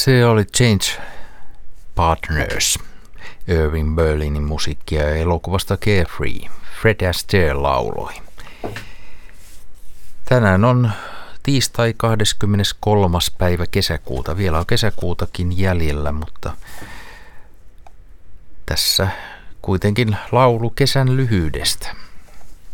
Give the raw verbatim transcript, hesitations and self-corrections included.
Se oli Change Partners, Irving Berlinin musiikkia ja elokuvasta Carefree. Fred Astaire lauloi. Tänään on tiistai kahdeskymmeneskolmas päivä kesäkuuta. Vielä on kesäkuutakin jäljellä, mutta tässä kuitenkin laulu kesän lyhyydestä.